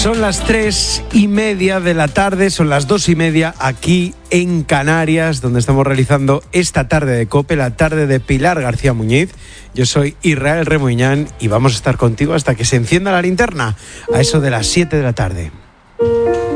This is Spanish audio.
Son las 3:30 de la tarde, son las 2:30 aquí en Canarias, donde estamos realizando esta tarde de COPE, la tarde de Pilar García Muñiz. Yo soy Israel Remuñán y vamos a estar contigo hasta que se encienda la linterna, a eso de las 7 de la tarde.